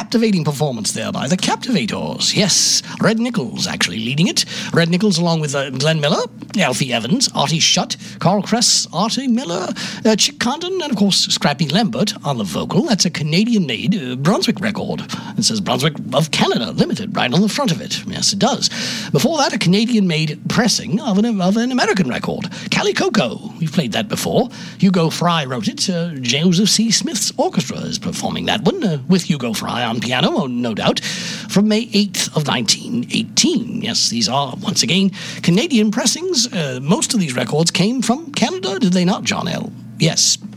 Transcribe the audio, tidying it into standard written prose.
captivating performance there by the Captivators. Yes, Red Nichols actually leading it. Red Nichols along with Glenn Miller, Alfie Evans, Artie Shutt, Carl Kress, Artie Miller, Chick Condon, and of course Scrappy Lambert on the vocal. That's a Canadian-made Brunswick record. It says Brunswick of Canada Limited right on the front of it. Yes, it does. Before that, a Canadian-made pressing of an American record, Cali Coco. We've played that before. Hugo Fry wrote it. Joseph C. Smith's orchestra is performing that one with Hugo Fry on piano, no doubt, from May 8th of 1918. Yes, these are, once again, Canadian pressings. Most of these records came from Canada, did they not, John L.? Yes.